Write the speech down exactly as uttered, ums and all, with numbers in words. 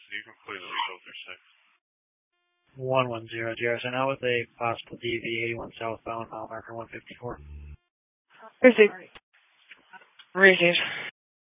you can completely filter six. one one zero zero, so now with a possible D V eighty-one southbound, mile marker one fifty-four. Receive. Receive.